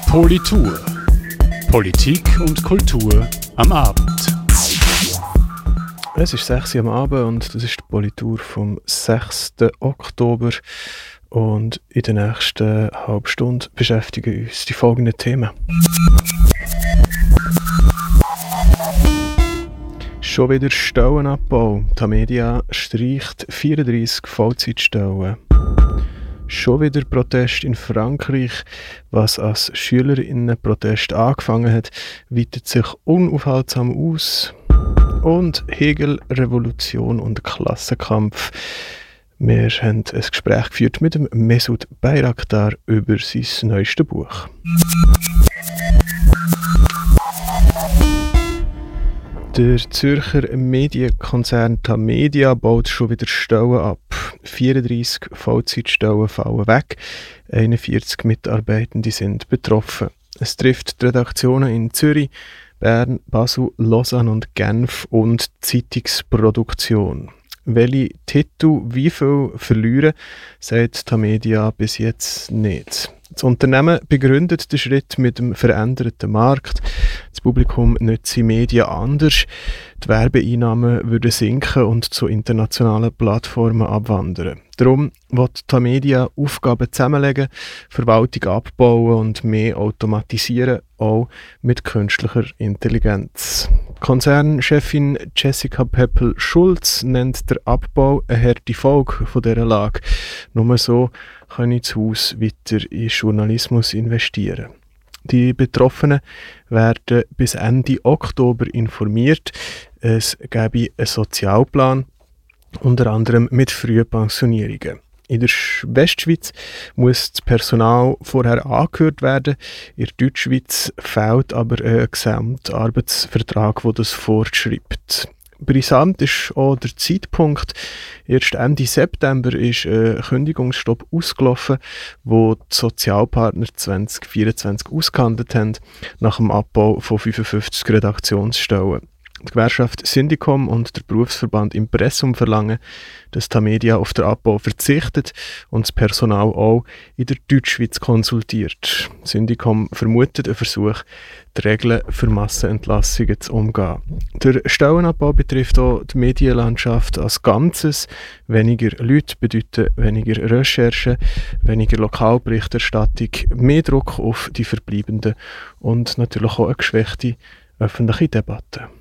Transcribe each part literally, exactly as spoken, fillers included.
Politur. Politik und Kultur am Abend. Es ist sechs Uhr am Abend und das ist die Politur vom sechsten Oktober. Und in der nächsten halben Stunde beschäftigen uns die folgenden Themen. Schon wieder Stellenabbau. Tamedia streicht vierunddreissig Vollzeitstellen. Schon wieder Protest in Frankreich. Was als Schülerinnenprotest angefangen hat, weitet sich unaufhaltsam aus. Und Hegel, Revolution und Klassenkampf. Wir haben ein Gespräch geführt mit dem Mesut Bayraktar über sein neuestes Buch. Der Zürcher Medienkonzern Tamedia baut schon wieder Stellen ab. vierunddreissig Vollzeitstellen fallen weg, einundvierzig Mitarbeitende sind betroffen. Es trifft die Redaktionen in Zürich, Bern, Basel, Lausanne und Genf und die Zeitungsproduktion. Welche Titel wie viel verlieren, sagt Tamedia bis jetzt nicht. Das Unternehmen begründet den Schritt mit dem veränderten Markt. Das Publikum nutze Medien anders. Die Werbeeinnahmen würden sinken und zu internationalen Plattformen abwandern. Darum wird Tamedia Aufgaben zusammenlegen, Verwaltung abbauen und mehr automatisieren, auch mit künstlicher Intelligenz. Konzernchefin Jessica Peppel-Schulz nennt der Abbau eine harte Folge von dieser Lage. Nur so können das Haus weiter in Journalismus investieren. Die Betroffenen werden bis Ende Oktober informiert. Es gäbe einen Sozialplan, unter anderem mit frühen Pensionierungen. In der Westschweiz muss das Personal vorher angehört werden. In der Deutschschweiz fehlt aber ein Gesamtarbeitsvertrag, der das vorschreibt. Brisant ist auch der Zeitpunkt. Erst Ende September ist ein Kündigungsstopp ausgelaufen, wo die Sozialpartner zwanzig vierundzwanzig ausgehandelt haben, nach dem Abbau von fünfundfünfzig Redaktionsstellen. Die Gewerkschaft Syndicom und der Berufsverband Impressum verlangen, dass Tamedia auf den Abbau verzichtet und das Personal auch in der Deutschschweiz konsultiert. Syndicom vermutet einen Versuch, die Regeln für Massenentlassungen zu umgehen. Der Stellenabbau betrifft auch die Medienlandschaft als Ganzes. Weniger Leute bedeuten weniger Recherchen, weniger Lokalberichterstattung, mehr Druck auf die Verbleibenden und natürlich auch eine geschwächte öffentliche Debatte.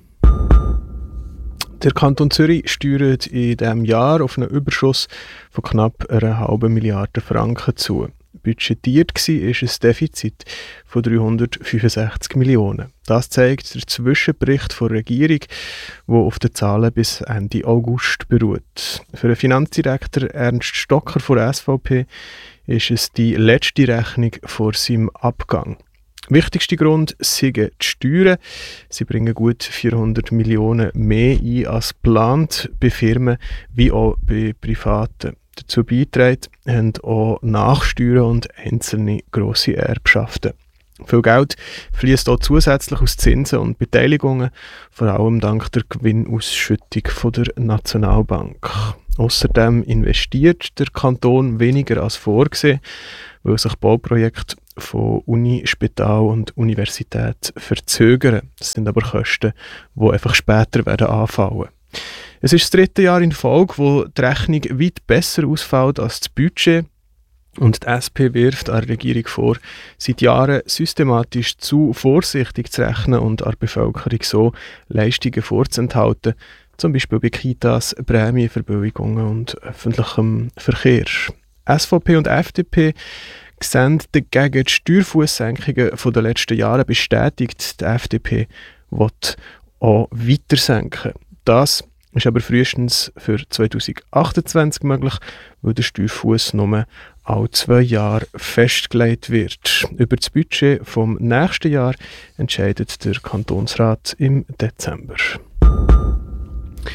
Der Kanton Zürich steuert in diesem Jahr auf einen Überschuss von knapp einer halben Milliarde Franken zu. Budgetiert war ein Defizit von dreihundertfünfundsechzig Millionen. Das zeigt der Zwischenbericht der Regierung, der auf den Zahlen bis Ende August beruht. Für den Finanzdirektor Ernst Stocker von der S V P ist es die letzte Rechnung vor seinem Abgang. Wichtigster Grund sind die Steuern. Sie bringen gut vierhundert Millionen mehr ein als geplant, bei Firmen wie auch bei Privaten. Dazu beitragen haben auch Nachsteuern und einzelne grosse Erbschaften. Viel Geld fließt auch zusätzlich aus Zinsen und Beteiligungen, vor allem dank der Gewinnausschüttung von der Nationalbank. Außerdem investiert der Kanton weniger als vorgesehen, weil sich Bauprojekte von Uni, Spital und Universität verzögern. Das sind aber Kosten, die einfach später werden anfallen. Es ist das dritte Jahr in Folge, wo die Rechnung weit besser ausfällt als das Budget. Und die S P wirft an der Regierung vor, seit Jahren systematisch zu vorsichtig zu rechnen und an der Bevölkerung so Leistungen vorzuenthalten, zum Beispiel bei Kitas, Prämienverbilligungen und öffentlichem Verkehr. S V P und F D P sehen dagegen die Steuerfusssenkungen der letzten Jahre bestätigt. Die F D P will auch weiter senken. Das ist aber frühestens für zweitausendachtundzwanzig möglich, weil der Steuerfuss nur alle zwei Jahre festgelegt wird. Über das Budget vom nächsten Jahr entscheidet der Kantonsrat im Dezember.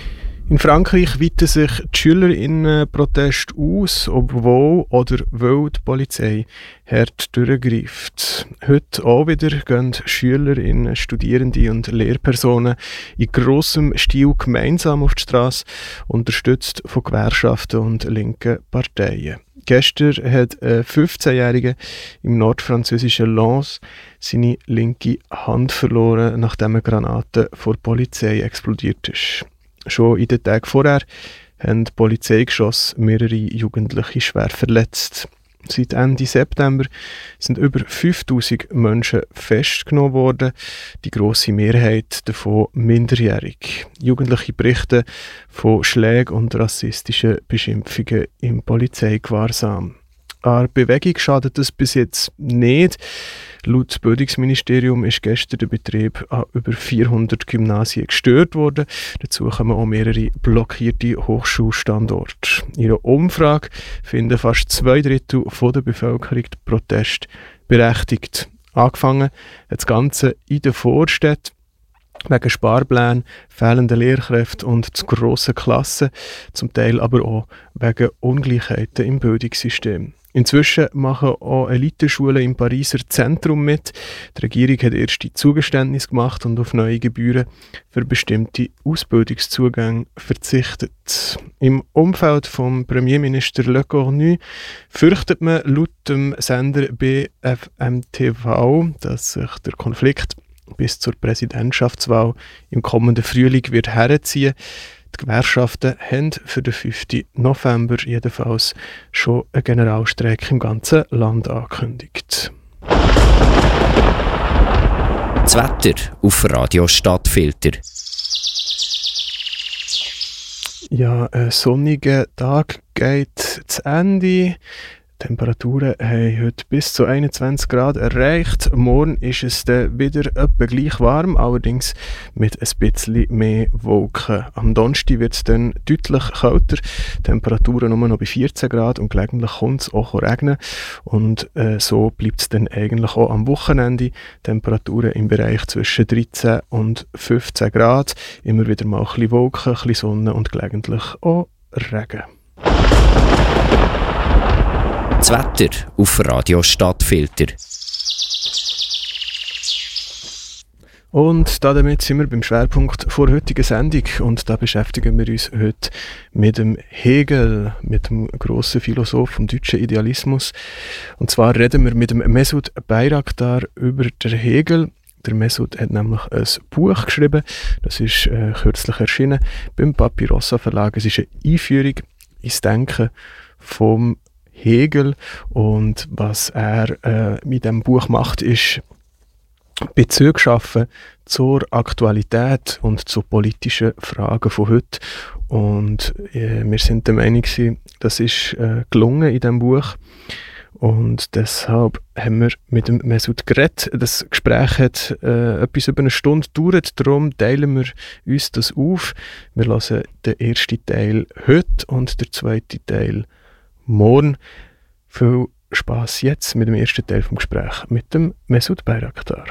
In Frankreich weiten sich die SchülerInnen-Proteste aus, obwohl oder weil die Polizei hart durchgreift. Heute auch wieder gehen SchülerInnen, Studierende und Lehrpersonen in grossem Stil gemeinsam auf die Straße, unterstützt von Gewerkschaften und linken Parteien. Gestern hat ein fünfzehnjähriger im nordfranzösischen Lens seine linke Hand verloren, nachdem eine Granate vor der Polizei explodiert ist. Schon in den Tagen vorher haben die Polizeigeschosse mehrere Jugendliche schwer verletzt. Seit Ende September sind über fünftausend Menschen festgenommen worden, die grosse Mehrheit davon minderjährig. Jugendliche berichten von Schlägen und rassistischen Beschimpfungen im Polizeigewahrsam. An der Bewegung schadet es bis jetzt nicht. Laut Bildungsministerium ist gestern der Betrieb an über vierhundert Gymnasien gestört worden. Dazu kommen auch mehrere blockierte Hochschulstandorte. In einer Umfrage finden fast zwei Drittel von der Bevölkerung den Protest berechtigt. Angefangen hat das Ganze in den Vorstädten wegen Sparplänen, fehlenden Lehrkräften und zu grossen Klassen, zum Teil aber auch wegen Ungleichheiten im Bildungssystem. Inzwischen machen auch Eliteschulen im Pariser Zentrum mit. Die Regierung hat erste Zugeständnisse gemacht und auf neue Gebühren für bestimmte Ausbildungszugänge verzichtet. Im Umfeld vom Premierminister Le Cornu fürchtet man laut dem Sender B F M T V, dass sich der Konflikt bis zur Präsidentschaftswahl im kommenden Frühling wird herziehen. Die Gewerkschaften haben für den fünften November jedenfalls schon einen Generalstreik im ganzen Land angekündigt. Das Wetter auf Radio Stadtfilter. Ja, ein sonniger Tag geht zu Ende. Die Temperaturen haben heute bis zu einundzwanzig Grad erreicht. Morgen ist es dann wieder etwa gleich warm, allerdings mit ein bisschen mehr Wolken. Am Donnerstag wird es dann deutlich kälter. Temperaturen nur noch bei vierzehn Grad und gelegentlich kommt es auch regnen. Und äh, so bleibt es dann eigentlich auch am Wochenende. Temperaturen im Bereich zwischen dreizehn und fünfzehn Grad. Immer wieder mal ein bisschen Wolken, ein bisschen Sonne und gelegentlich auch Regen. Das Wetter auf Radio Stadtfilter. Und damit sind wir beim Schwerpunkt vor heutiger Sendung und da beschäftigen wir uns heute mit dem Hegel, mit dem grossen Philosoph vom deutschen Idealismus. Und zwar reden wir mit dem Mesut Bayraktar über den Hegel. Der Mesut hat nämlich ein Buch geschrieben, das ist äh, kürzlich erschienen beim Papyrossa Verlag. Es ist eine Einführung ins Denken vom Hegel und was er äh, mit dem Buch macht, ist Bezüge schaffen zur Aktualität und zu politischen Fragen von heute. Und äh, wir sind der Meinung, das ist äh, gelungen in diesem Buch. Und deshalb haben wir mit dem Mesut geredet. Das Gespräch hat äh, etwas über eine Stunde gedauert, darum teilen wir uns das auf. Wir hören den ersten Teil heute und den zweiten Teil morgen. Viel Spass jetzt mit dem ersten Teil vom Gespräch mit dem Mesut Bayraktar.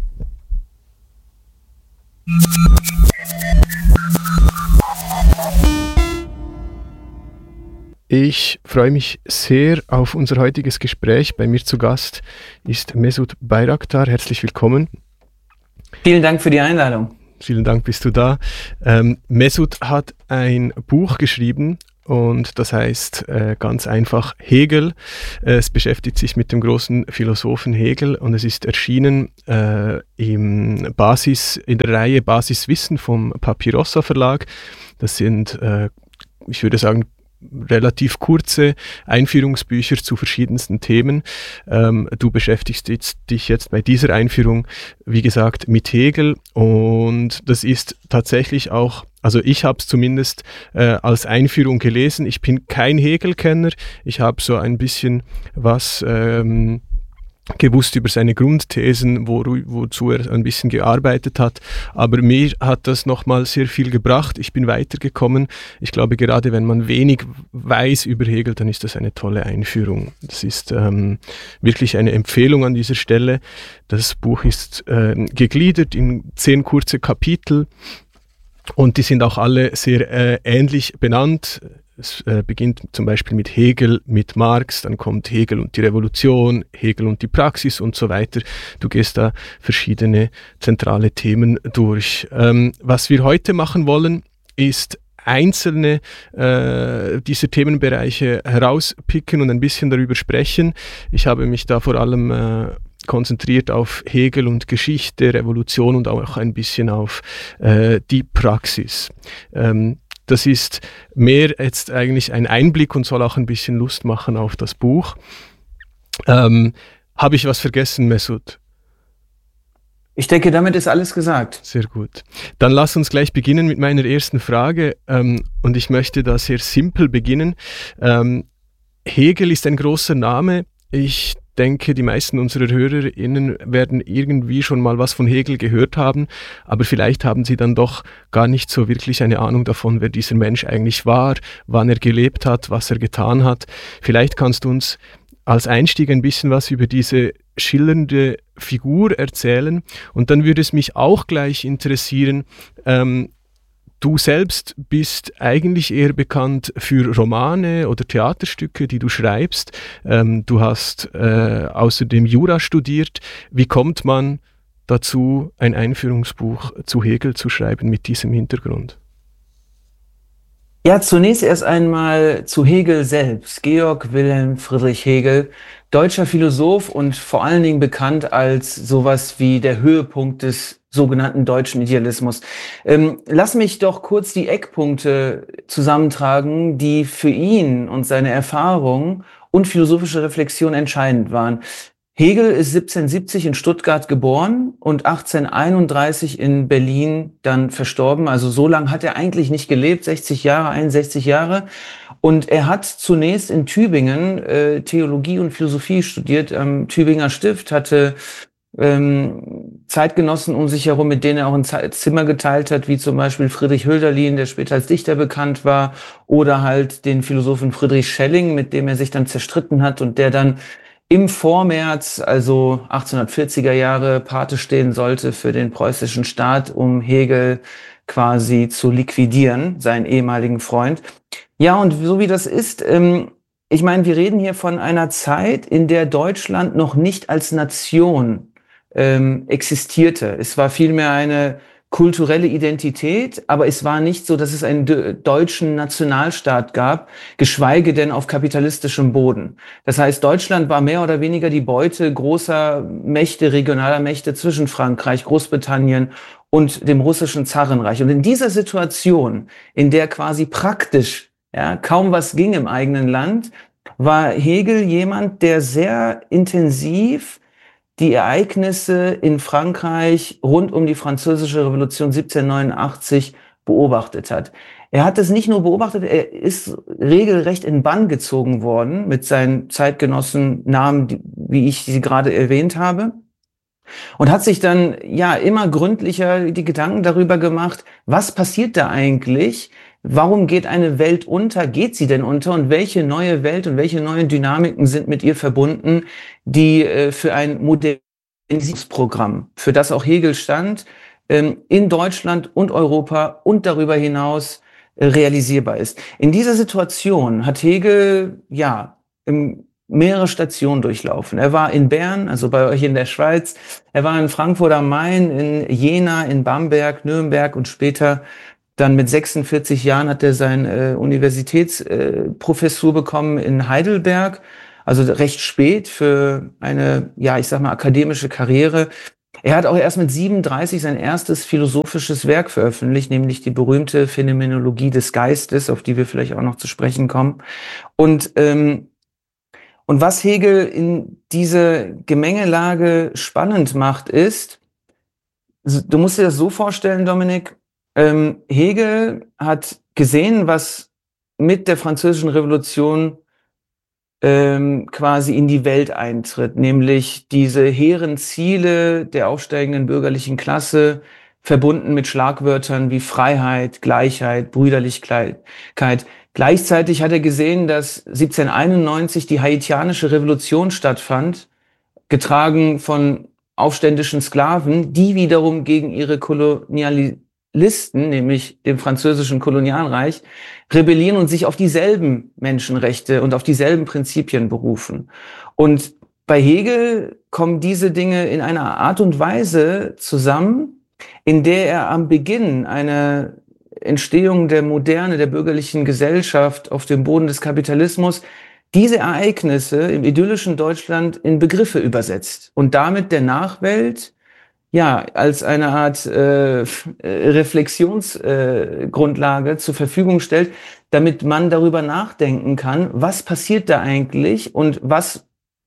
Ich freue mich sehr auf unser heutiges Gespräch. Bei mir zu Gast ist Mesut Bayraktar. Herzlich willkommen. Vielen Dank für die Einladung. Vielen Dank, bist du da. Ähm, Mesut hat ein Buch geschrieben, und das heißt äh, ganz einfach Hegel. Äh, es beschäftigt sich mit dem großen Philosophen Hegel und es ist erschienen äh, im Basis, in der Reihe Basiswissen vom Papyrossa Verlag. Das sind, äh, ich würde sagen, relativ kurze Einführungsbücher zu verschiedensten Themen. Ähm, du beschäftigst jetzt, dich jetzt bei dieser Einführung, wie gesagt, mit Hegel und das ist tatsächlich auch, also ich habe es zumindest äh, als Einführung gelesen. Ich bin kein Hegel-Kenner. Ich habe so ein bisschen was ähm, gewusst über seine Grundthesen, wo, wozu er ein bisschen gearbeitet hat. Aber mir hat das nochmal sehr viel gebracht. Ich bin weitergekommen. Ich glaube, gerade wenn man wenig weiß über Hegel, dann ist das eine tolle Einführung. Das ist ähm, wirklich eine Empfehlung an dieser Stelle. Das Buch ist äh, gegliedert in zehn kurze Kapitel. Und die sind auch alle sehr äh, ähnlich benannt. Es äh, beginnt zum Beispiel mit Hegel, mit Marx, dann kommt Hegel und die Revolution, Hegel und die Praxis und so weiter. Du gehst da verschiedene zentrale Themen durch. Ähm, was wir heute machen wollen, ist einzelne äh, dieser Themenbereiche herauspicken und ein bisschen darüber sprechen. Ich habe mich da vor allem äh, konzentriert auf Hegel und Geschichte, Revolution und auch ein bisschen auf äh, die Praxis. Ähm, das ist mehr jetzt eigentlich ein Einblick und soll auch ein bisschen Lust machen auf das Buch. Ähm, habe ich was vergessen, Mesut? Ich denke, damit ist alles gesagt. Sehr gut. Dann lass uns gleich beginnen mit meiner ersten Frage. Ähm, und ich möchte da sehr simpel beginnen. Ähm, Hegel ist ein großer Name. Ich denke, die meisten unserer HörerInnen werden irgendwie schon mal was von Hegel gehört haben, aber vielleicht haben sie dann doch gar nicht so wirklich eine Ahnung davon, wer dieser Mensch eigentlich war, wann er gelebt hat, was er getan hat. Vielleicht kannst du uns als Einstieg ein bisschen was über diese schillernde Figur erzählen. Und dann würde es mich auch gleich interessieren, ähm, du selbst bist eigentlich eher bekannt für Romane oder Theaterstücke, die du schreibst. Ähm, du hast äh, außerdem Jura studiert. Wie kommt man dazu, ein Einführungsbuch zu Hegel zu schreiben mit diesem Hintergrund? Ja, zunächst erst einmal zu Hegel selbst. Georg Wilhelm Friedrich Hegel, deutscher Philosoph und vor allen Dingen bekannt als sowas wie der Höhepunkt des sogenannten deutschen Idealismus. Ähm, lass mich doch kurz die Eckpunkte zusammentragen, die für ihn und seine Erfahrung und philosophische Reflexion entscheidend waren. Hegel ist siebzehnhundertsiebzig in Stuttgart geboren und achtzehnhunderteinunddreißig in Berlin dann verstorben. Also so lange hat er eigentlich nicht gelebt, sechzig Jahre, einundsechzig Jahre. Und er hat zunächst in Tübingen äh, Theologie und Philosophie studiert am Tübinger Stift, hatte ähm, Zeitgenossen um sich herum, mit denen er auch ein Zimmer geteilt hat, wie zum Beispiel Friedrich Hölderlin, der später als Dichter bekannt war, oder halt den Philosophen Friedrich Schelling, mit dem er sich dann zerstritten hat und der dann im Vormärz, also achtzehnhundertvierziger Jahre, Pate stehen sollte für den preußischen Staat, um Hegel quasi zu liquidieren, seinen ehemaligen Freund. Ja, und so wie das ist, ähm, ich meine, wir reden hier von einer Zeit, in der Deutschland noch nicht als Nation ähm, existierte. Es war vielmehr eine kulturelle Identität, aber es war nicht so, dass es einen de- deutschen Nationalstaat gab, geschweige denn auf kapitalistischem Boden. Das heißt, Deutschland war mehr oder weniger die Beute großer Mächte, regionaler Mächte zwischen Frankreich, Großbritannien und dem russischen Zarenreich. Und in dieser Situation, in der quasi praktisch ja, kaum was ging im eigenen Land, war Hegel jemand, der sehr intensiv die Ereignisse in Frankreich rund um die Französische Revolution siebzehnhundertneunundachtzig beobachtet hat. Er hat es nicht nur beobachtet, er ist regelrecht in Bann gezogen worden mit seinen Zeitgenossen Namen, wie ich sie gerade erwähnt habe. Und hat sich dann ja immer gründlicher die Gedanken darüber gemacht, was passiert da eigentlich? Warum geht eine Welt unter? Geht sie denn unter? Und welche neue Welt und welche neuen Dynamiken sind mit ihr verbunden, die äh, für ein Modernisierungsprogramm, für das auch Hegel stand, ähm, in Deutschland und Europa und darüber hinaus äh, realisierbar ist? In dieser Situation hat Hegel ja im mehrere Stationen durchlaufen. Er war in Bern, also bei euch in der Schweiz. Er war in Frankfurt am Main, in Jena, in Bamberg, Nürnberg und später dann mit sechsundvierzig Jahren hat er seine äh, Universitätsprofessur äh, bekommen in Heidelberg. Also recht spät für eine, ja, ich sag mal, akademische Karriere. Er hat auch erst mit siebenunddreißig sein erstes philosophisches Werk veröffentlicht, nämlich die berühmte Phänomenologie des Geistes, auf die wir vielleicht auch noch zu sprechen kommen. Und ähm, Und was Hegel in diese Gemengelage spannend macht, ist, du musst dir das so vorstellen, Dominik, ähm, Hegel hat gesehen, was mit der Französischen Revolution ähm, quasi in die Welt eintritt, nämlich diese hehren Ziele der aufsteigenden bürgerlichen Klasse, verbunden mit Schlagwörtern wie Freiheit, Gleichheit, Brüderlichkeit. Gleichzeitig hat er gesehen, dass siebzehnhunderteinundneunzig die haitianische Revolution stattfand, getragen von aufständischen Sklaven, die wiederum gegen ihre Koloniali- Listen, nämlich dem französischen Kolonialreich, rebellieren und sich auf dieselben Menschenrechte und auf dieselben Prinzipien berufen. Und bei Hegel kommen diese Dinge in einer Art und Weise zusammen, in der er am Beginn eine Entstehung der Moderne, der bürgerlichen Gesellschaft auf dem Boden des Kapitalismus diese Ereignisse im idyllischen Deutschland in Begriffe übersetzt und damit der Nachwelt ja als eine Art äh, Reflexionsgrundlage äh, zur Verfügung stellt, damit man darüber nachdenken kann, was passiert da eigentlich und was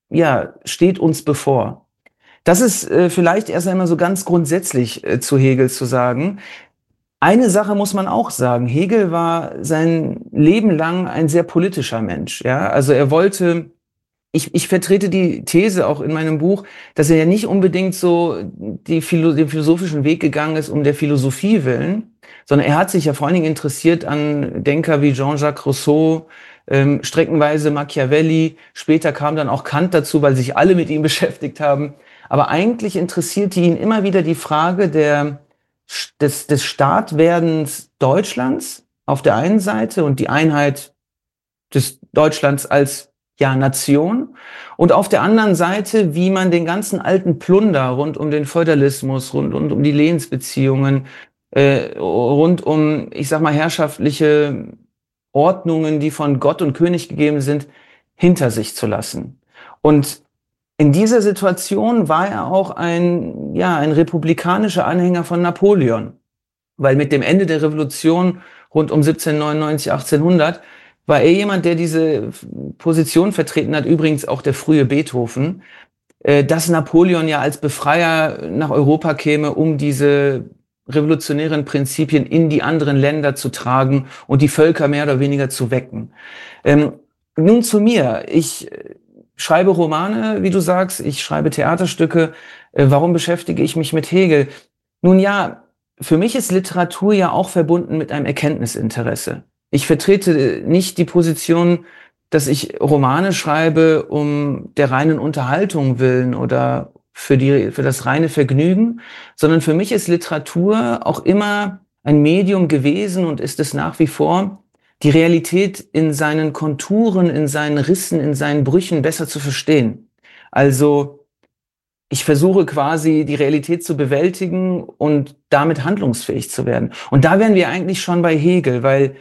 ja steht uns bevor. Das ist äh, vielleicht erst einmal so ganz grundsätzlich äh, zu Hegel zu sagen. Eine Sache muss man auch sagen. Hegel war sein Leben lang ein sehr politischer Mensch. Ja, also er wollte, ich, ich vertrete die These auch in meinem Buch, dass er ja nicht unbedingt so die Philo- den philosophischen Weg gegangen ist, um der Philosophie willen, sondern er hat sich ja vor allen Dingen interessiert an Denker wie Jean-Jacques Rousseau, ähm, streckenweise Machiavelli. Später kam dann auch Kant dazu, weil sich alle mit ihm beschäftigt haben. Aber eigentlich interessierte ihn immer wieder die Frage der Des, des Staatwerdens Deutschlands auf der einen Seite und die Einheit des Deutschlands als ja Nation und auf der anderen Seite, wie man den ganzen alten Plunder rund um den Feudalismus, rund, rund um die Lehensbeziehungen, äh, rund um, ich sag mal, herrschaftliche Ordnungen, die von Gott und König gegeben sind, hinter sich zu lassen. Und in dieser Situation war er auch ein, ja, ein republikanischer Anhänger von Napoleon, weil mit dem Ende der Revolution rund um siebzehnhundertneunundneunzig, achtzehnhundert war er jemand, der diese Position vertreten hat, übrigens auch der frühe Beethoven, äh, dass Napoleon ja als Befreier nach Europa käme, um diese revolutionären Prinzipien in die anderen Länder zu tragen und die Völker mehr oder weniger zu wecken. Ähm, nun zu mir. Ich schreibe Romane, wie du sagst, ich schreibe Theaterstücke. Äh, warum beschäftige ich mich mit Hegel? Nun ja, für mich ist Literatur ja auch verbunden mit einem Erkenntnisinteresse. Ich vertrete nicht die Position, dass ich Romane schreibe um der reinen Unterhaltung willen oder für die, für das reine Vergnügen, sondern für mich ist Literatur auch immer ein Medium gewesen und ist es nach wie vor, die Realität in seinen Konturen, in seinen Rissen, in seinen Brüchen besser zu verstehen. Also ich versuche quasi die Realität zu bewältigen und damit handlungsfähig zu werden. Und da wären wir eigentlich schon bei Hegel, weil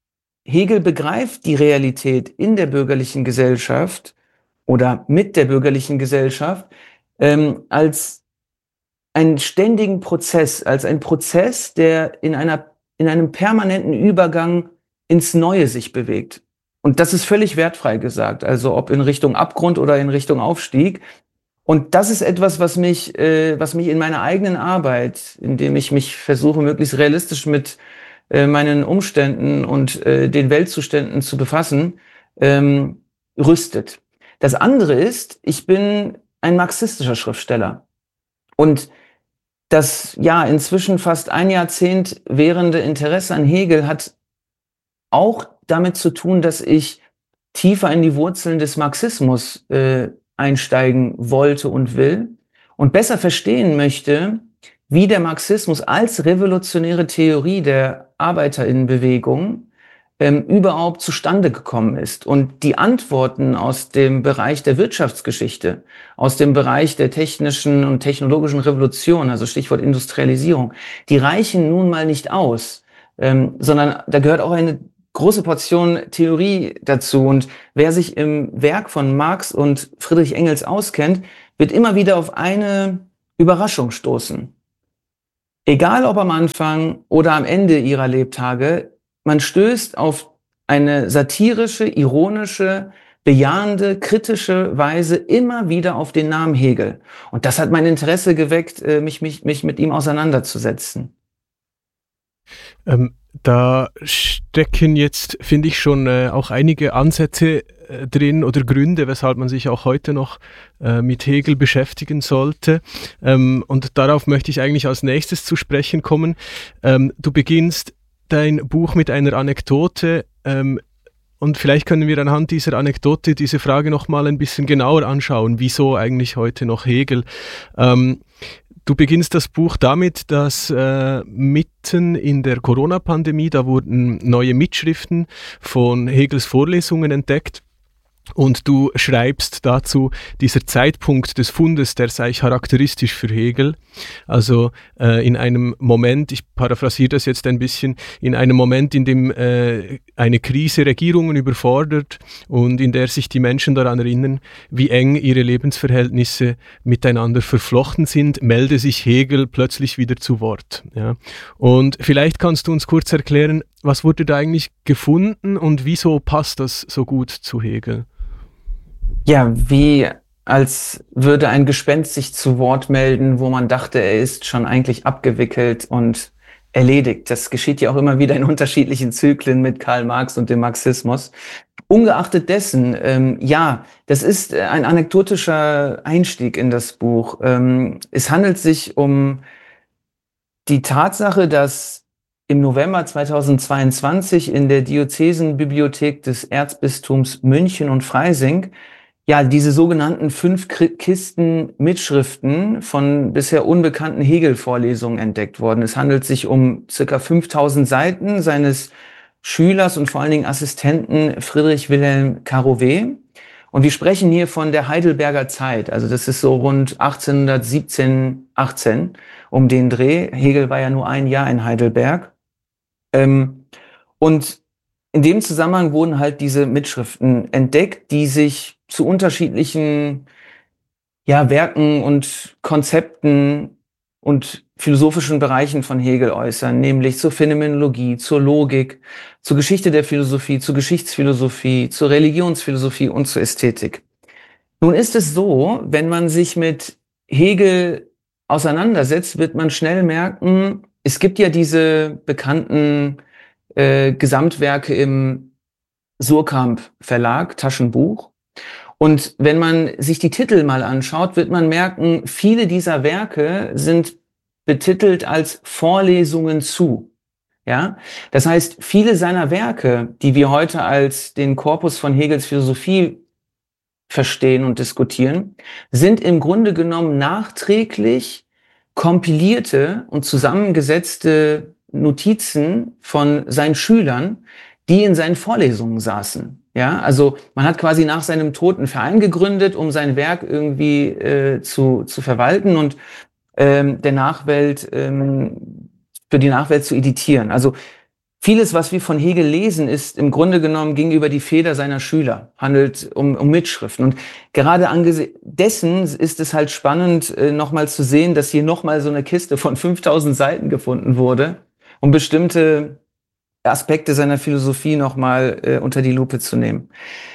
Hegel begreift die Realität in der bürgerlichen Gesellschaft oder mit der bürgerlichen Gesellschaft ähm, als einen ständigen Prozess, als einen Prozess, der in einer, in einem permanenten Übergang ins Neue sich bewegt. Und das ist völlig wertfrei gesagt, also ob in Richtung Abgrund oder in Richtung Aufstieg. Und das ist etwas, was mich, äh, was mich in meiner eigenen Arbeit, indem ich mich versuche, möglichst realistisch mit äh, meinen Umständen und äh, den Weltzuständen zu befassen, ähm, rüstet. Das andere ist, ich bin ein marxistischer Schriftsteller. Und das, ja, inzwischen fast ein Jahrzehnt währende Interesse an Hegel hat auch damit zu tun, dass ich tiefer in die Wurzeln des Marxismus äh, einsteigen wollte und will und besser verstehen möchte, wie der Marxismus als revolutionäre Theorie der Arbeiterinnenbewegung ähm, überhaupt zustande gekommen ist. Und die Antworten aus dem Bereich der Wirtschaftsgeschichte, aus dem Bereich der technischen und technologischen Revolution, also Stichwort Industrialisierung, die reichen nun mal nicht aus, ähm, sondern da gehört auch eine große Portion Theorie dazu. Und wer sich im Werk von Marx und Friedrich Engels auskennt, wird immer wieder auf eine Überraschung stoßen. Egal ob am Anfang oder am Ende ihrer Lebtage, man stößt auf eine satirische, ironische, bejahende, kritische Weise immer wieder auf den Namen Hegel. Und das hat mein Interesse geweckt, mich, mich, mich mit ihm auseinanderzusetzen. Ähm, da stecken jetzt, finde ich, schon äh, auch einige Ansätze äh, drin oder Gründe, weshalb man sich auch heute noch äh, mit Hegel beschäftigen sollte. Ähm, und darauf möchte ich eigentlich als nächstes zu sprechen kommen. Ähm, du beginnst dein Buch mit einer Anekdote, ähm, und vielleicht können wir anhand dieser Anekdote diese Frage noch mal ein bisschen genauer anschauen, wieso eigentlich heute noch Hegel. Ähm, Du beginnst das Buch damit, dass äh, mitten in der Corona-Pandemie, da wurden neue Mitschriften von Hegels Vorlesungen entdeckt. Und du schreibst dazu, dieser Zeitpunkt des Fundes, der sei charakteristisch für Hegel. Also äh, in einem Moment, ich paraphrasiere das jetzt ein bisschen, in einem Moment, in dem äh, eine Krise Regierungen überfordert und in der sich die Menschen daran erinnern, wie eng ihre Lebensverhältnisse miteinander verflochten sind, melde sich Hegel plötzlich wieder zu Wort. Ja. Und vielleicht kannst du uns kurz erklären, was wurde da eigentlich gefunden und wieso passt das so gut zu Hegel? Ja, wie als würde ein Gespenst sich zu Wort melden, wo man dachte, er ist schon eigentlich abgewickelt und erledigt. Das geschieht ja auch immer wieder in unterschiedlichen Zyklen mit Karl Marx und dem Marxismus. Ungeachtet dessen, ähm, ja, das ist ein anekdotischer Einstieg in das Buch. Ähm, es handelt sich um die Tatsache, dass im November zweitausendzweiundzwanzig in der Diözesenbibliothek des Erzbistums München und Freising ja diese sogenannten fünf Kisten Mitschriften von bisher unbekannten Hegel-Vorlesungen entdeckt worden. Es handelt sich um circa fünftausend Seiten seines Schülers und vor allen Dingen Assistenten Friedrich Wilhelm Carouet. Und wir sprechen hier von der Heidelberger Zeit. Also das ist so rund achtzehnhundertsiebzehn, achtzehn um den Dreh. Hegel war ja nur ein Jahr in Heidelberg. Ähm, und in dem Zusammenhang wurden halt diese Mitschriften entdeckt, die sich zu unterschiedlichen ja, Werken und Konzepten und philosophischen Bereichen von Hegel äußern, nämlich zur Phänomenologie, zur Logik, zur Geschichte der Philosophie, zur Geschichtsphilosophie, zur Religionsphilosophie und zur Ästhetik. Nun ist es so, wenn man sich mit Hegel auseinandersetzt, wird man schnell merken, es gibt ja diese bekannten äh, Gesamtwerke im Suhrkamp Verlag, Taschenbuch. Und wenn man sich die Titel mal anschaut, wird man merken, viele dieser Werke sind betitelt als Vorlesungen zu. Ja, das heißt, viele seiner Werke, die wir heute als den Korpus von Hegels Philosophie verstehen und diskutieren, sind im Grunde genommen nachträglich kompilierte und zusammengesetzte Notizen von seinen Schülern, die in seinen Vorlesungen saßen. Ja, also man hat quasi nach seinem Tod einen Verein gegründet, um sein Werk irgendwie äh, zu, zu verwalten und ähm, der Nachwelt, ähm, für die Nachwelt zu editieren. Also vieles, was wir von Hegel lesen, ist im Grunde genommen ging über die Feder seiner Schüler, handelt um, um Mitschriften. Und gerade angesichts dessen ist es halt spannend, äh, nochmal zu sehen, dass hier nochmal so eine Kiste von fünftausend Seiten gefunden wurde, um bestimmte Aspekte seiner Philosophie nochmal äh, unter die Lupe zu nehmen.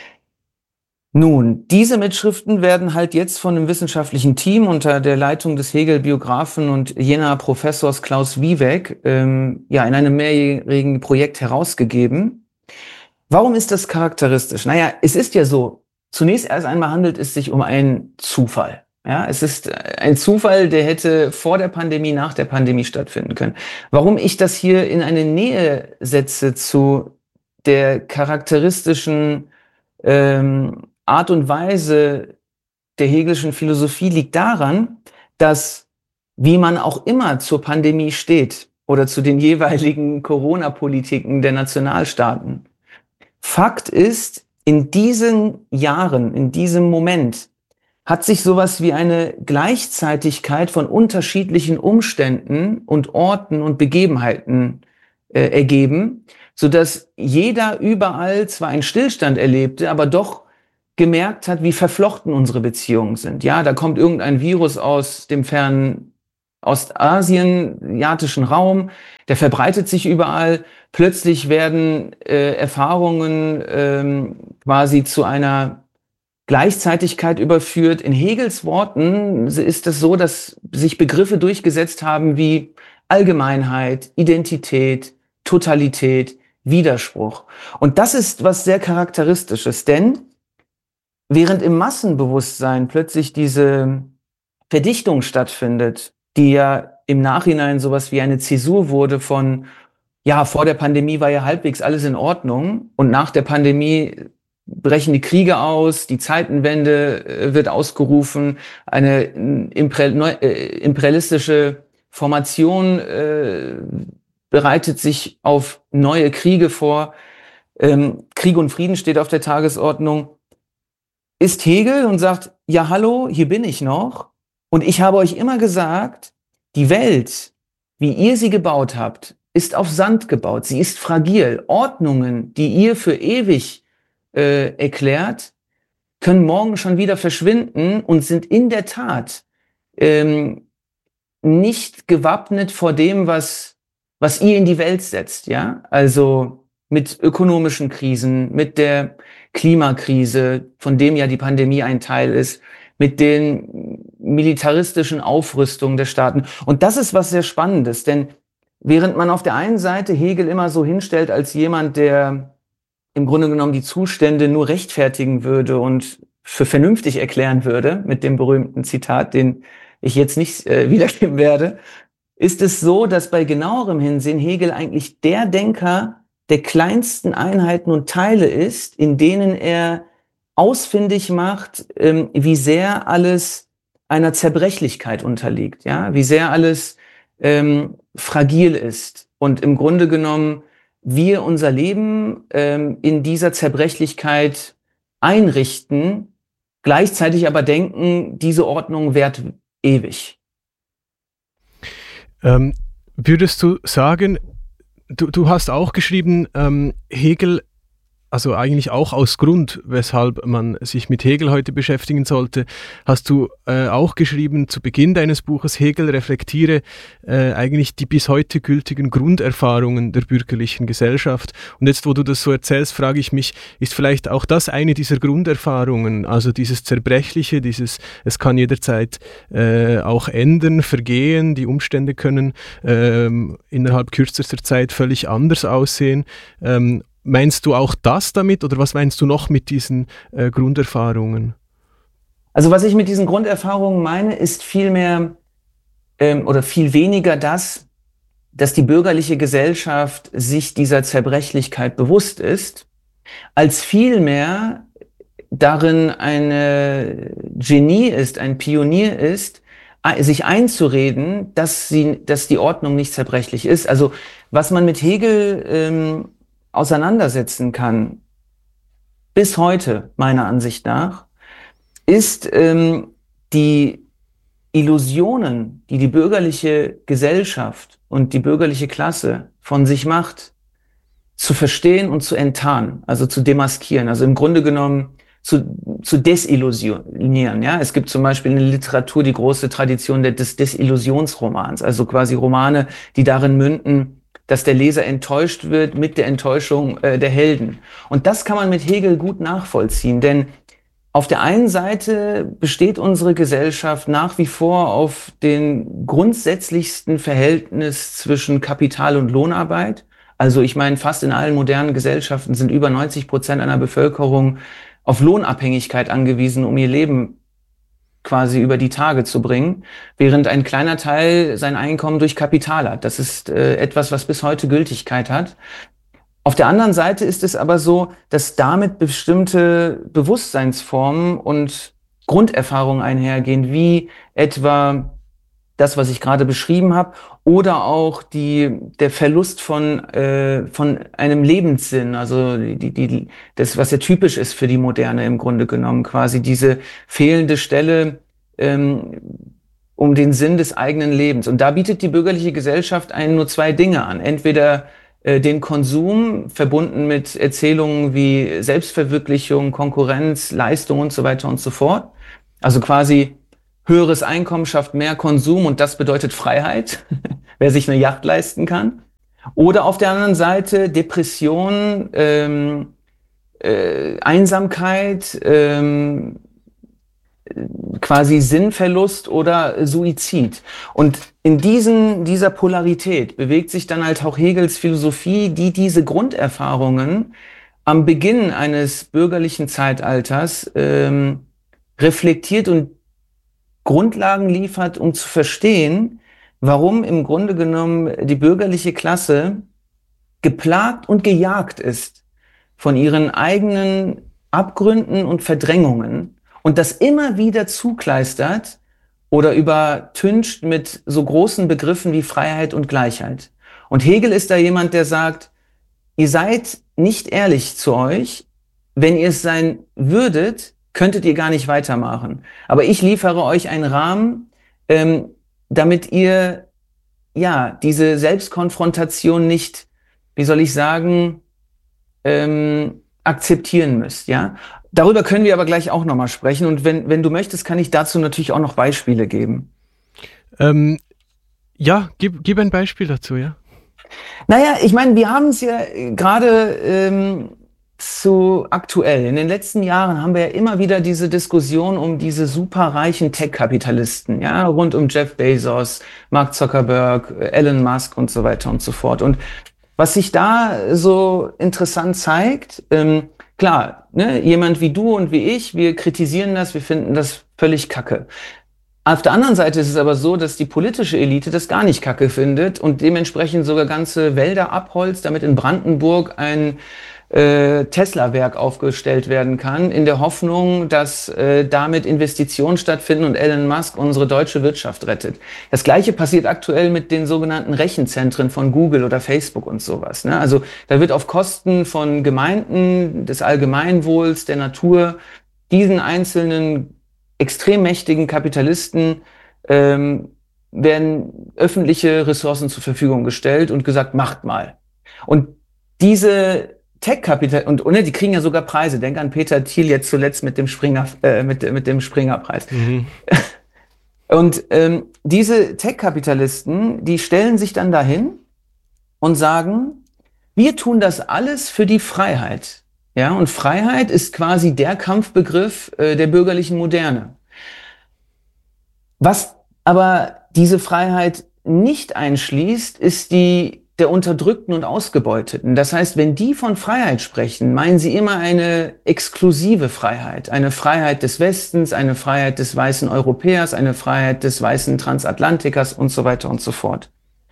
Nun, diese Mitschriften werden halt jetzt von einem wissenschaftlichen Team unter der Leitung des Hegel-Biografen und Jenaer Professors Klaus Wiebeck ähm, ja, in einem mehrjährigen Projekt herausgegeben. Warum ist das charakteristisch? Naja, es ist ja so, zunächst erst einmal handelt es sich um einen Zufall. Ja, es ist ein Zufall, der hätte vor der Pandemie, nach der Pandemie stattfinden können. Warum ich das hier in eine Nähe setze zu der charakteristischen ähm, Art und Weise der hegelischen Philosophie liegt daran, dass, wie man auch immer zur Pandemie steht oder zu den jeweiligen Corona-Politiken der Nationalstaaten, Fakt ist, in diesen Jahren, in diesem Moment, hat sich sowas wie eine Gleichzeitigkeit von unterschiedlichen Umständen und Orten und Begebenheiten äh, ergeben, sodass jeder überall zwar einen Stillstand erlebte, aber doch gemerkt hat, wie verflochten unsere Beziehungen sind. Ja, da kommt irgendein Virus aus dem fernen Ostasien, asiatischen Raum, der verbreitet sich überall. Plötzlich werden äh, Erfahrungen ähm, quasi zu einer Gleichzeitigkeit überführt. In Hegels Worten ist es so, dass sich Begriffe durchgesetzt haben wie Allgemeinheit, Identität, Totalität, Widerspruch. Und das ist was sehr Charakteristisches, denn während im Massenbewusstsein plötzlich diese Verdichtung stattfindet, die ja im Nachhinein sowas wie eine Zäsur wurde von, ja, vor der Pandemie war ja halbwegs alles in Ordnung und nach der Pandemie brechen die Kriege aus, die Zeitenwende äh, wird ausgerufen, eine imperial, neu, äh, imperialistische Formation äh, bereitet sich auf neue Kriege vor. Ähm, Krieg und Frieden steht auf der Tagesordnung. Ist Hegel und sagt, ja hallo, hier bin ich noch. Und ich habe euch immer gesagt, die Welt, wie ihr sie gebaut habt, ist auf Sand gebaut. Sie ist fragil. Ordnungen, die ihr für ewig äh, erklärt, können morgen schon wieder verschwinden und sind in der Tat ähm, nicht gewappnet vor dem, was, was ihr in die Welt setzt. Ja, also mit ökonomischen Krisen, mit der Klimakrise, von dem ja die Pandemie ein Teil ist, mit den militaristischen Aufrüstungen der Staaten. Und das ist was sehr Spannendes, denn während man auf der einen Seite Hegel immer so hinstellt als jemand, der im Grunde genommen die Zustände nur rechtfertigen würde und für vernünftig erklären würde, mit dem berühmten Zitat, den ich jetzt nicht äh, wiedergeben werde, ist es so, dass bei genauerem Hinsehen Hegel eigentlich der Denker der kleinsten Einheiten und Teile ist, in denen er ausfindig macht, ähm, wie sehr alles einer Zerbrechlichkeit unterliegt, ja, wie sehr alles ähm, fragil ist und im Grunde genommen wir unser Leben ähm, in dieser Zerbrechlichkeit einrichten, gleichzeitig aber denken, diese Ordnung währt ewig. Ähm, würdest du sagen, du, du hast auch geschrieben, ähm, Hegel, also eigentlich auch aus Grund, weshalb man sich mit Hegel heute beschäftigen sollte, hast du äh, auch geschrieben zu Beginn deines Buches, Hegel reflektiere äh, eigentlich die bis heute gültigen Grunderfahrungen der bürgerlichen Gesellschaft. Und jetzt, wo du das so erzählst, frage ich mich, ist vielleicht auch das eine dieser Grunderfahrungen, also dieses Zerbrechliche, dieses, es kann jederzeit äh, auch ändern, vergehen, die Umstände können ähm, innerhalb kürzester Zeit völlig anders aussehen. Ähm, Meinst du auch das damit oder was meinst du noch mit diesen äh, Grunderfahrungen? Also was ich mit diesen Grunderfahrungen meine, ist vielmehr ähm, oder viel weniger das, dass die bürgerliche Gesellschaft sich dieser Zerbrechlichkeit bewusst ist, als vielmehr darin eine Genie ist, ein Pionier ist, sich einzureden, dass sie, dass die Ordnung nicht zerbrechlich ist. Also was man mit Hegel ähm, auseinandersetzen kann, bis heute, meiner Ansicht nach, ist ähm, die Illusionen, die die bürgerliche Gesellschaft und die bürgerliche Klasse von sich macht, zu verstehen und zu enttarnen, also zu demaskieren, also im Grunde genommen zu, zu desillusionieren. Ja? Es gibt zum Beispiel in der Literatur die große Tradition des Desillusionsromans, also quasi Romane, die darin münden, dass der Leser enttäuscht wird mit der Enttäuschung äh, der Helden. Und das kann man mit Hegel gut nachvollziehen, denn auf der einen Seite besteht unsere Gesellschaft nach wie vor auf den grundsätzlichsten Verhältnis zwischen Kapital und Lohnarbeit. Also ich meine, fast in allen modernen Gesellschaften sind über neunzig Prozent einer Bevölkerung auf Lohnabhängigkeit angewiesen, um ihr Leben quasi über die Tage zu bringen, während ein kleiner Teil sein Einkommen durch Kapital hat. Das ist äh, etwas, was bis heute Gültigkeit hat. Auf der anderen Seite ist es aber so, dass damit bestimmte Bewusstseinsformen und Grunderfahrungen einhergehen, wie etwa das, was ich gerade beschrieben habe, oder auch die, der Verlust von, äh, von einem Lebenssinn, also die, die, das, was ja typisch ist für die Moderne im Grunde genommen, quasi diese fehlende Stelle ähm, um den Sinn des eigenen Lebens. Und da bietet die bürgerliche Gesellschaft einen nur zwei Dinge an. Entweder äh, den Konsum, verbunden mit Erzählungen wie Selbstverwirklichung, Konkurrenz, Leistung und so weiter und so fort. Also quasi höheres Einkommen schafft mehr Konsum und das bedeutet Freiheit, wer sich eine Yacht leisten kann. Oder auf der anderen Seite Depression, ähm, äh, Einsamkeit, ähm, quasi Sinnverlust oder Suizid. Und in diesen, dieser Polarität bewegt sich dann halt auch Hegels Philosophie, die diese Grunderfahrungen am Beginn eines bürgerlichen Zeitalters ähm, reflektiert und Grundlagen liefert, um zu verstehen, warum im Grunde genommen die bürgerliche Klasse geplagt und gejagt ist von ihren eigenen Abgründen und Verdrängungen und das immer wieder zukleistert oder übertüncht mit so großen Begriffen wie Freiheit und Gleichheit. Und Hegel ist da jemand, der sagt, ihr seid nicht ehrlich zu euch, wenn ihr es sein würdet, könntet ihr gar nicht weitermachen. Aber ich liefere euch einen Rahmen, ähm, damit ihr ja diese Selbstkonfrontation nicht, wie soll ich sagen, ähm, akzeptieren müsst. Ja, darüber können wir aber gleich auch nochmal sprechen. Und wenn wenn du möchtest, kann ich dazu natürlich auch noch Beispiele geben. Ähm, ja, gib, gib ein Beispiel dazu, ja. Naja, ich meine, wir haben es ja gerade ähm, zu aktuell. In den letzten Jahren haben wir ja immer wieder diese Diskussion um diese superreichen Tech-Kapitalisten, ja, rund um Jeff Bezos, Mark Zuckerberg, Elon Musk und so weiter und so fort. Und was sich da so interessant zeigt, ähm, klar, ne, jemand wie du und wie ich, wir kritisieren das, wir finden das völlig kacke. Auf der anderen Seite ist es aber so, dass die politische Elite das gar nicht kacke findet und dementsprechend sogar ganze Wälder abholzt, damit in Brandenburg ein äh, Tesla-Werk aufgestellt werden kann, in der Hoffnung, dass äh, damit Investitionen stattfinden und Elon Musk unsere deutsche Wirtschaft rettet. Das Gleiche passiert aktuell mit den sogenannten Rechenzentren von Google oder Facebook und sowas. Ne? Also da wird auf Kosten von Gemeinden, des Allgemeinwohls, der Natur, diesen einzelnen extrem mächtigen Kapitalisten ähm, werden öffentliche Ressourcen zur Verfügung gestellt und gesagt, macht mal. Und diese Tech-Kapital, und, und die kriegen ja sogar Preise. Denk an Peter Thiel jetzt zuletzt mit dem Springer, äh, mit, mit dem Springer-Preis. Mhm. Und ähm, diese Tech-Kapitalisten, die stellen sich dann dahin und sagen, wir tun das alles für die Freiheit. Ja, und Freiheit ist quasi der Kampfbegriff äh, der bürgerlichen Moderne. Was aber diese Freiheit nicht einschließt, ist die der Unterdrückten und Ausgebeuteten. Das heißt, wenn die von Freiheit sprechen, meinen sie immer eine exklusive Freiheit, eine Freiheit des Westens, eine Freiheit des weißen Europäers, eine Freiheit des weißen Transatlantikers und so weiter und so fort.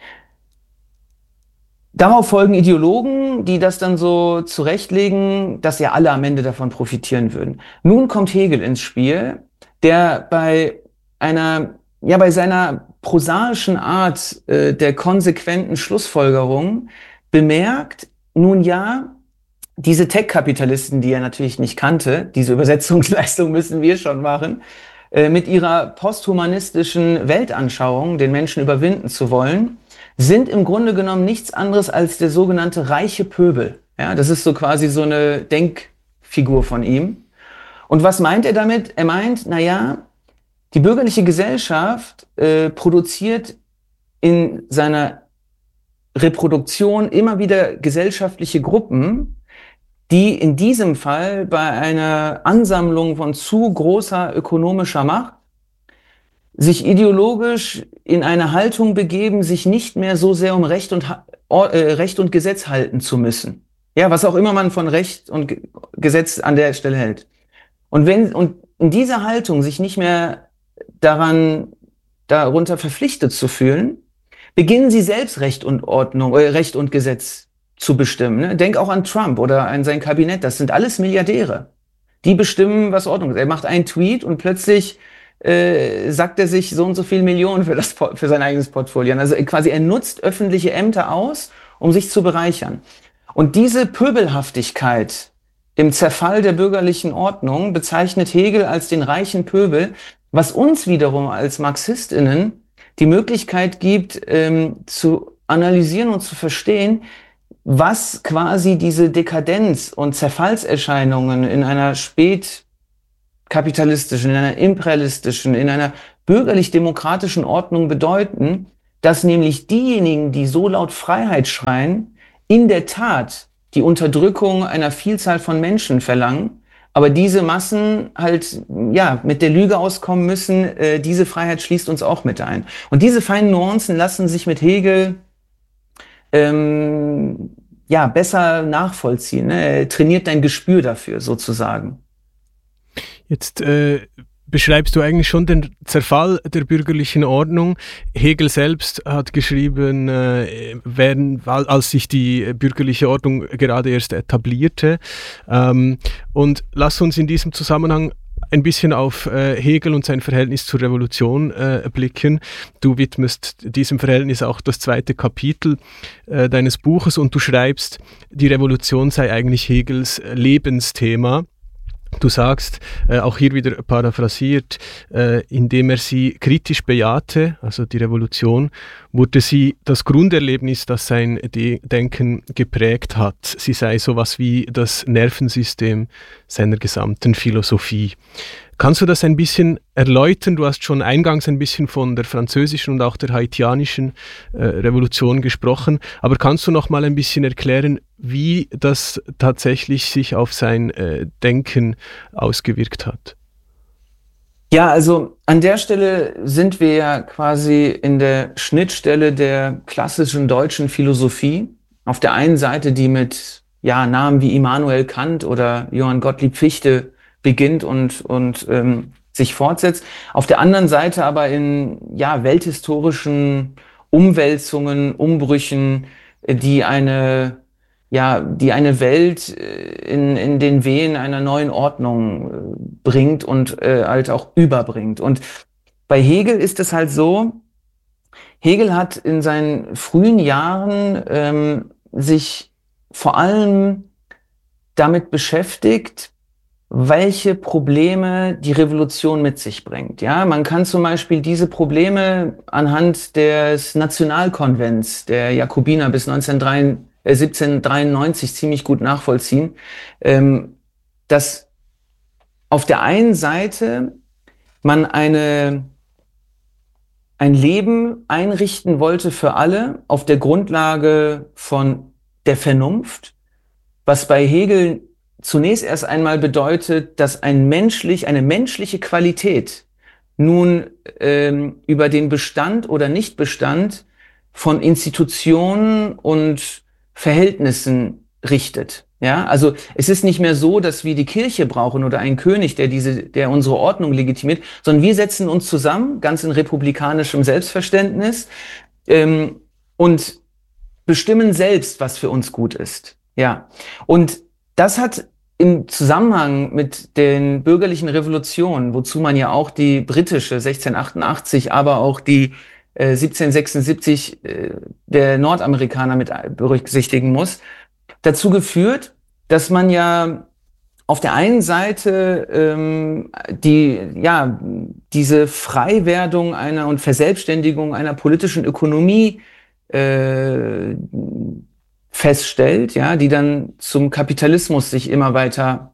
Darauf folgen Ideologen, die das dann so zurechtlegen, dass ja alle am Ende davon profitieren würden. Nun kommt Hegel ins Spiel, der bei einer, ja, bei seiner prosaischen Art äh, der konsequenten Schlussfolgerung bemerkt, nun ja, diese Tech-Kapitalisten, die er natürlich nicht kannte, diese Übersetzungsleistung müssen wir schon machen, äh, mit ihrer posthumanistischen Weltanschauung, den Menschen überwinden zu wollen, sind im Grunde genommen nichts anderes als der sogenannte reiche Pöbel. Ja, das ist so quasi so eine Denkfigur von ihm. Und was meint er damit? Er meint, na ja, die bürgerliche Gesellschaft äh, produziert in seiner Reproduktion immer wieder gesellschaftliche Gruppen, die in diesem Fall bei einer Ansammlung von zu großer ökonomischer Macht sich ideologisch in eine Haltung begeben, sich nicht mehr so sehr um Recht und, äh, Recht und Gesetz halten zu müssen. Ja, was auch immer man von Recht und Ge- Gesetz an der Stelle hält. Und wenn, und in dieser Haltung sich nicht mehr daran, darunter verpflichtet zu fühlen, beginnen sie selbst Recht und Ordnung, äh, Recht und Gesetz zu bestimmen. Ne? Denk auch an Trump oder an sein Kabinett. Das sind alles Milliardäre. Die bestimmen, was Ordnung ist. Er macht einen Tweet und plötzlich äh, sagt er sich so und so viel Millionen für das, für sein eigenes Portfolio. Also quasi er nutzt öffentliche Ämter aus, um sich zu bereichern. Und diese Pöbelhaftigkeit im Zerfall der bürgerlichen Ordnung bezeichnet Hegel als den reichen Pöbel, was uns wiederum als MarxistInnen die Möglichkeit gibt, ähm, zu analysieren und zu verstehen, was quasi diese Dekadenz und Zerfallserscheinungen in einer spätkapitalistischen, in einer imperialistischen, in einer bürgerlich-demokratischen Ordnung bedeuten, dass nämlich diejenigen, die so laut Freiheit schreien, in der Tat die Unterdrückung einer Vielzahl von Menschen verlangen, aber diese Massen halt ja mit der Lüge auskommen müssen, äh, diese Freiheit schließt uns auch mit ein. Und diese feinen Nuancen lassen sich mit Hegel ähm, ja besser nachvollziehen. Ne? Er trainiert dein Gespür dafür sozusagen. Jetzt äh, beschreibst du eigentlich schon den Zerfall der bürgerlichen Ordnung. Hegel selbst hat geschrieben, äh, während, als sich die bürgerliche Ordnung gerade erst etablierte. Ähm, und lass uns in diesem Zusammenhang ein bisschen auf äh, Hegel und sein Verhältnis zur Revolution äh, blicken. Du widmest diesem Verhältnis auch das zweite Kapitel äh, deines Buches und du schreibst, die Revolution sei eigentlich Hegels Lebensthema. Du sagst, äh, auch hier wieder paraphrasiert, äh, indem er sie kritisch bejahte, also die Revolution, wurde sie das Grunderlebnis, das sein De- Denken geprägt hat. Sie sei sowas wie das Nervensystem seiner gesamten Philosophie. Kannst du das ein bisschen erläutern? Du hast schon eingangs ein bisschen von der französischen und auch der haitianischen äh, Revolution gesprochen, aber kannst du noch mal ein bisschen erklären, wie das tatsächlich sich auf sein äh, Denken ausgewirkt hat? Ja, also an der Stelle sind wir ja quasi in der Schnittstelle der klassischen deutschen Philosophie. Auf der einen Seite, die mit ja, Namen wie Immanuel Kant oder Johann Gottlieb Fichte beginnt und, und ähm, sich fortsetzt. Auf der anderen Seite aber in ja, welthistorischen Umwälzungen, Umbrüchen, die eine, ja, die eine Welt in, in den Wehen einer neuen Ordnung bringt und äh, halt auch überbringt. Und bei Hegel ist es halt so, Hegel hat in seinen frühen Jahren ähm, sich vor allem damit beschäftigt, welche Probleme die Revolution mit sich bringt. Ja, man kann zum Beispiel diese Probleme anhand des Nationalkonvents der Jakobiner bis siebzehnhundertdreiundneunzig ziemlich gut nachvollziehen, ähm, dass auf der einen Seite man eine, ein Leben einrichten wollte für alle auf der Grundlage von der Vernunft, was bei Hegel zunächst erst einmal bedeutet, dass ein menschlich, eine menschliche Qualität nun ähm, über den Bestand oder Nichtbestand von Institutionen und Verhältnissen richtet. Ja, also es ist nicht mehr so, dass wir die Kirche brauchen oder einen König, der diese, der unsere Ordnung legitimiert, sondern wir setzen uns zusammen, ganz in republikanischem Selbstverständnis, ähm, und bestimmen selbst, was für uns gut ist. Ja, und das hat im Zusammenhang mit den bürgerlichen Revolutionen, wozu man ja auch die britische sechzehnhundertachtundachtzig, aber auch die äh, siebzehnhundertsechsundsiebzig äh, der Nordamerikaner mit berücksichtigen muss, dazu geführt, dass man ja auf der einen Seite ähm, die ja diese Freiwerdung einer und Verselbstständigung einer politischen Ökonomie äh, feststellt, ja, die dann zum Kapitalismus sich immer weiter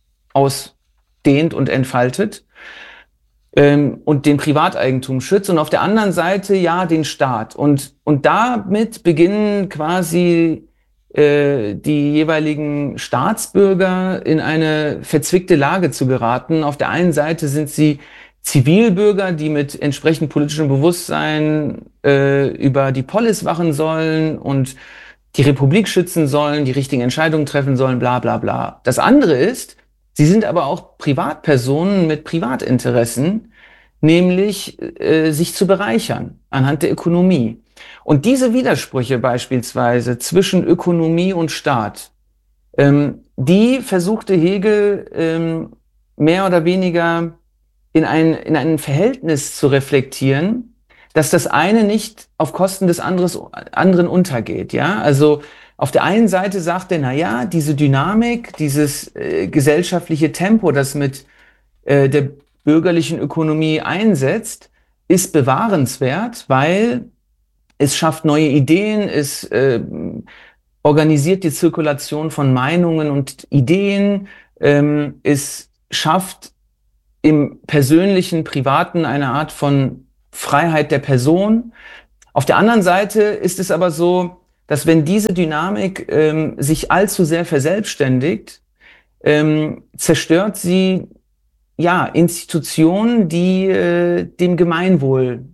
ausdehnt und entfaltet ähm, und den Privateigentum schützt und auf der anderen Seite ja den Staat. Und, und damit beginnen quasi äh, die jeweiligen Staatsbürger in eine verzwickte Lage zu geraten. Auf der einen Seite sind sie Zivilbürger, die mit entsprechendem politischem Bewusstsein äh, über die Polis wachen sollen und die Republik schützen sollen, die richtigen Entscheidungen treffen sollen, bla bla bla. Das andere ist, sie sind aber auch Privatpersonen mit Privatinteressen, nämlich äh, sich zu bereichern anhand der Ökonomie. Und diese Widersprüche beispielsweise zwischen Ökonomie und Staat, ähm, die versuchte Hegel ähm, mehr oder weniger in ein, in ein Verhältnis zu reflektieren, dass das eine nicht auf Kosten des anderes, anderen untergeht. Ja, also auf der einen Seite sagt er, na ja, diese Dynamik, dieses äh, gesellschaftliche Tempo, das mit äh, der bürgerlichen Ökonomie einsetzt, ist bewahrenswert, weil es schafft neue Ideen, es äh, organisiert die Zirkulation von Meinungen und Ideen, ähm, es schafft im persönlichen, privaten eine Art von Freiheit der Person. Auf der anderen Seite ist es aber so, dass wenn diese Dynamik ähm, sich allzu sehr verselbstständigt, ähm, zerstört sie ja Institutionen, die äh, dem Gemeinwohl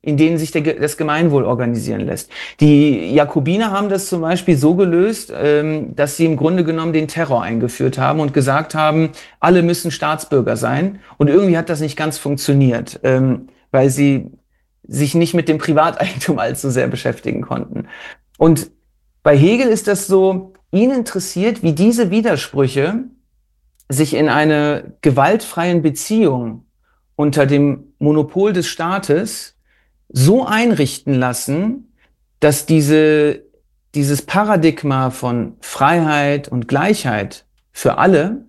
in denen sich der, das Gemeinwohl organisieren lässt. Die Jakobiner haben das zum Beispiel so gelöst, ähm, dass sie im Grunde genommen den Terror eingeführt haben und gesagt haben, alle müssen Staatsbürger sein. Und irgendwie hat das nicht ganz funktioniert, ähm, weil sie sich nicht mit dem Privateigentum allzu sehr beschäftigen konnten. Und bei Hegel ist das so, ihn interessiert, wie diese Widersprüche sich in einer gewaltfreien Beziehung unter dem Monopol des Staates so einrichten lassen, dass diese, dieses Paradigma von Freiheit und Gleichheit für alle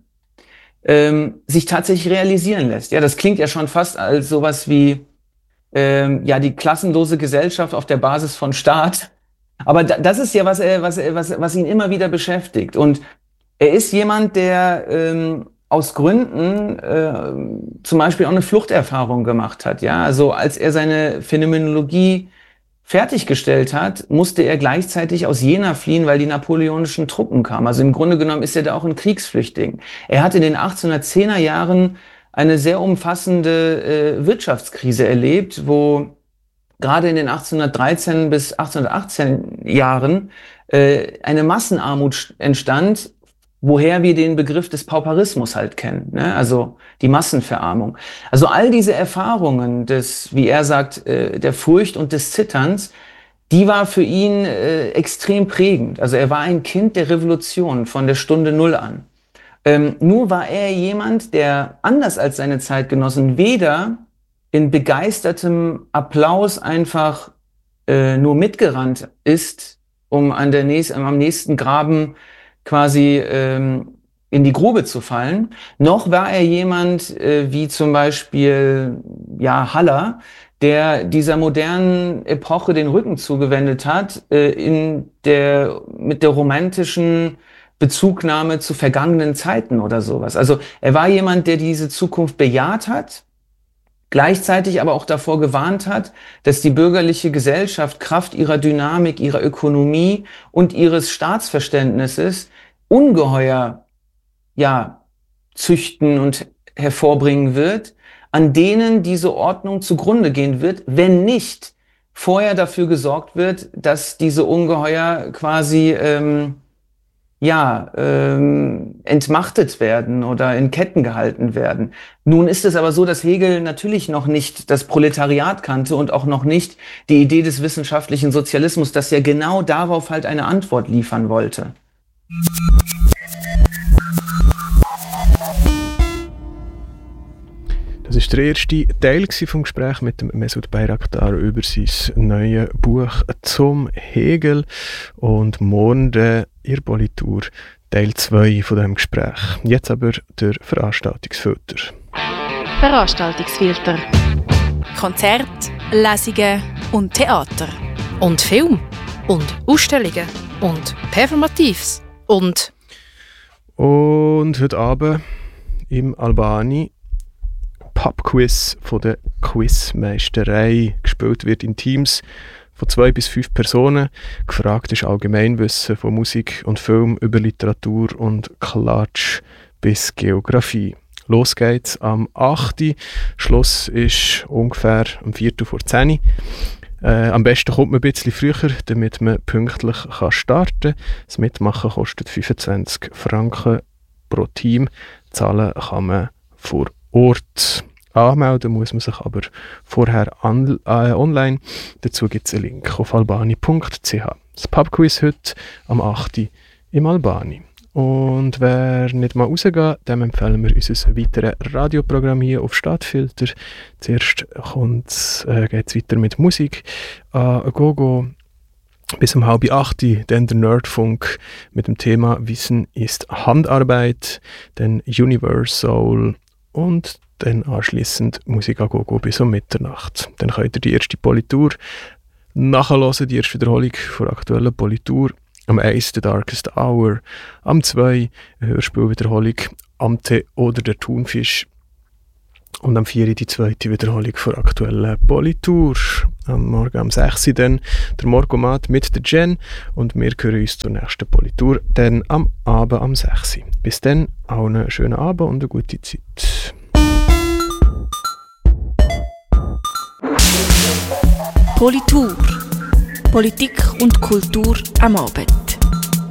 ähm, sich tatsächlich realisieren lässt. Ja, das klingt ja schon fast als sowas wie ähm, ja die klassenlose Gesellschaft auf der Basis von Staat. Aber da, das ist ja was, äh, was, was, was ihn immer wieder beschäftigt. Und er ist jemand, der ähm, aus Gründen äh, zum Beispiel auch eine Fluchterfahrung gemacht hat. Ja, also als er seine Phänomenologie fertiggestellt hat, musste er gleichzeitig aus Jena fliehen, weil die napoleonischen Truppen kamen. Also im Grunde genommen ist er da auch ein Kriegsflüchtling. Er hat in den achtzehnhundertzehner Jahren eine sehr umfassende äh, Wirtschaftskrise erlebt, wo gerade in den achtzehnhundertdreizehn bis achtzehnhundertachtzehn Jahren äh, eine Massenarmut entstand, woher wir den Begriff des Pauperismus halt kennen, ne? Also die Massenverarmung. Also all diese Erfahrungen des, wie er sagt, äh, der Furcht und des Zitterns, die war für ihn äh, extrem prägend. Also er war ein Kind der Revolution von der Stunde Null an. Ähm, nur war er jemand, der anders als seine Zeitgenossen weder in begeistertem Applaus einfach äh, nur mitgerannt ist, um an der nächsten, am nächsten Graben quasi ähm, in die Grube zu fallen, noch war er jemand äh, wie zum Beispiel ja Haller, der dieser modernen Epoche den Rücken zugewendet hat, äh, in der mit der romantischen Bezugnahme zu vergangenen Zeiten oder sowas. Also er war jemand, der diese Zukunft bejaht hat, gleichzeitig aber auch davor gewarnt hat, dass die bürgerliche Gesellschaft Kraft ihrer Dynamik, ihrer Ökonomie und ihres Staatsverständnisses ungeheuer ja züchten und hervorbringen wird, an denen diese Ordnung zugrunde gehen wird, wenn nicht vorher dafür gesorgt wird, dass diese Ungeheuer quasi ähm, ja ähm, entmachtet werden oder in Ketten gehalten werden. Nun ist es aber so, dass Hegel natürlich noch nicht das Proletariat kannte und auch noch nicht die Idee des wissenschaftlichen Sozialismus, das ja genau darauf halt eine Antwort liefern wollte. Das war der erste Teil vom Gespräch mit dem Mesut Bayraktar über sein neues Buch zum Hegel. Und morgen in der Politur Teil zwei von diesem Gespräch. Jetzt aber der Veranstaltungsfilter. Veranstaltungsfilter. Konzerte, Lesungen und Theater. Und Film. Und Ausstellungen. Und Performatives. Und... Und heute Abend im Albani Pubquiz von der Quizmeisterei. Gespielt wird in Teams von zwei bis fünf Personen. Gefragt ist Allgemeinwissen von Musik und Film über Literatur und Klatsch bis Geografie. Los geht's am achten Schluss ist ungefähr um Viertel vor zehn. Äh, am besten kommt man ein bisschen früher, damit man pünktlich kann starten kann. Das Mitmachen kostet fünfundzwanzig Franken pro Team. Zahlen kann man vor Ort. Anmelden muss man sich aber vorher an, äh, online. Dazu gibt es einen Link auf albani punkt c h. Das Pubquiz heute am achten im Albani. Und wer nicht mal rausgeht, dem empfehlen wir unser weiteres Radioprogramm hier auf Stadtfilter. Zuerst äh, geht es weiter mit Musik. Äh, Gogo bis um halb acht, dann der Nerdfunk mit dem Thema Wissen ist Handarbeit, dann Universal und dann anschliessend Musik an Gogo bis um Mitternacht. Dann könnt ihr die erste Politur nachhören, die erste Wiederholung der aktuellen Politur. Am eins The Darkest Hour, am zwei eine Hörspielwiederholung Amte oder der Thunfisch und am vier die zweite Wiederholung der aktuellen Politur. Am Morgen am sechs dann der Morgomat mit der Jen und wir hören uns zur nächsten Politur dann am Abend am sechs. Bis dann, auch einen schönen Abend und eine gute Zeit. Politur. Politik und Kultur am Abend.